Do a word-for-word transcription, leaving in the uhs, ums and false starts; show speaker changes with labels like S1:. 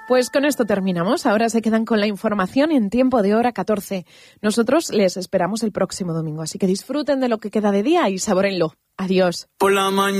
S1: Pues con esto terminamos. Ahora se quedan con la información en tiempo de hora catorce. Nosotros les esperamos el próximo domingo, así que disfruten de lo que queda de día y sabórenlo. Adiós. Por la mañana.